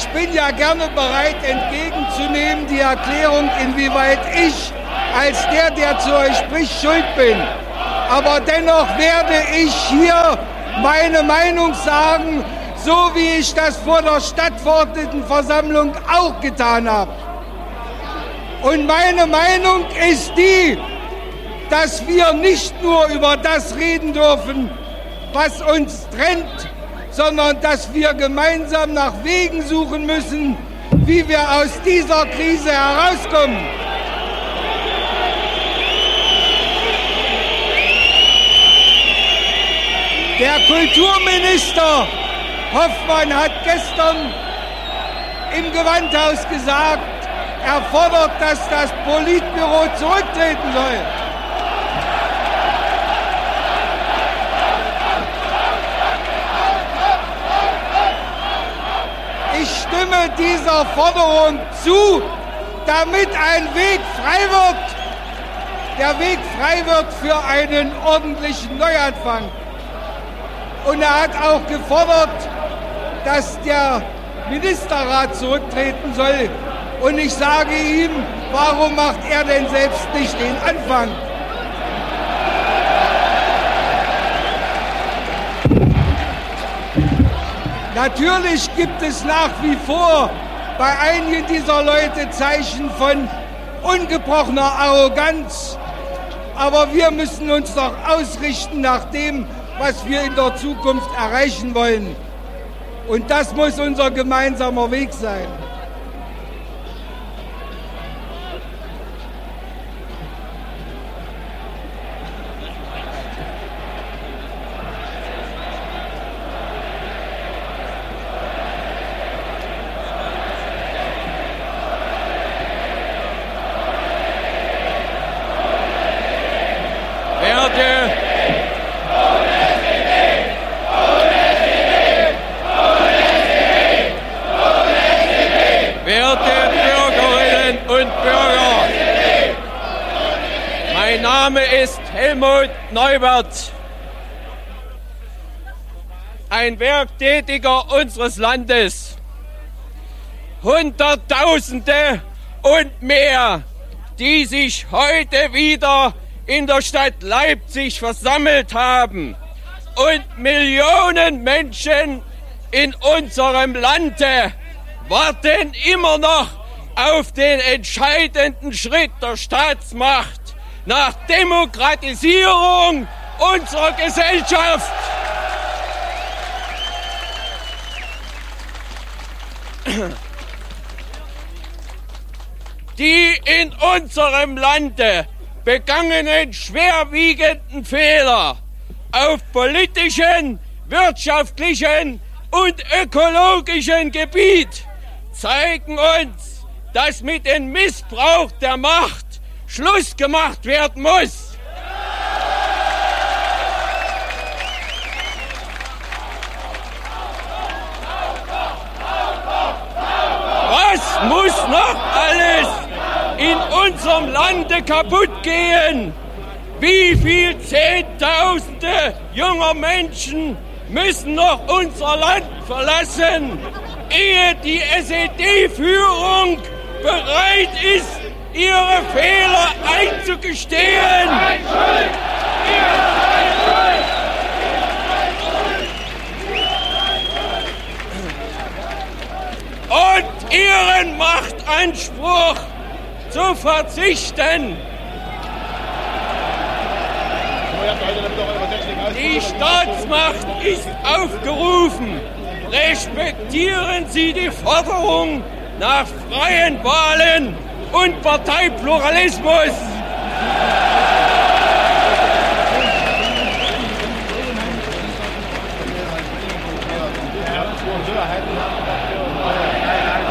bin ja gerne bereit, entgegenzunehmen die Erklärung, inwieweit ich als der zu euch spricht, schuld bin. Aber dennoch werde ich hier meine Meinung sagen, so wie ich das vor der Stadtverordnetenversammlung auch getan habe. Und meine Meinung ist die, dass wir nicht nur über das reden dürfen, was uns trennt, sondern dass wir gemeinsam nach Wegen suchen müssen, wie wir aus dieser Krise herauskommen. Der Kulturminister Hoffmann hat gestern im Gewandhaus gesagt, er fordert, dass das Politbüro zurücktreten soll. Ich stimme dieser Forderung zu, damit ein Weg frei wird. Der Weg frei wird für einen ordentlichen Neuanfang. Und er hat auch gefordert, dass der Ministerrat zurücktreten soll. Und ich sage ihm, warum macht er denn selbst nicht den Anfang? Natürlich gibt es nach wie vor bei einigen dieser Leute Zeichen von ungebrochener Arroganz. Aber wir müssen uns doch ausrichten nach dem, was wir in der Zukunft erreichen wollen. Und das muss unser gemeinsamer Weg sein. Mein Name ist Helmut Neubert, ein Werktätiger unseres Landes. Hunderttausende und mehr, die sich heute wieder in der Stadt Leipzig versammelt haben und Millionen Menschen in unserem Lande warten immer noch auf den entscheidenden Schritt der Staatsmacht nach Demokratisierung unserer Gesellschaft. Die in unserem Lande begangenen schwerwiegenden Fehler auf politischen, wirtschaftlichen und ökologischen Gebiet zeigen uns, dass mit dem Missbrauch der Macht Schluss gemacht werden muss. Was muss noch alles in unserem Lande kaputt gehen? Wie viel Zehntausende junger Menschen müssen noch unser Land verlassen, ehe die SED-Führung bereit ist, ihre Fehler einzugestehen? Und ihren Machtanspruch zu verzichten. Die Staatsmacht ist aufgerufen. Respektieren Sie die Forderung nach freien Wahlen und Parteipluralismus.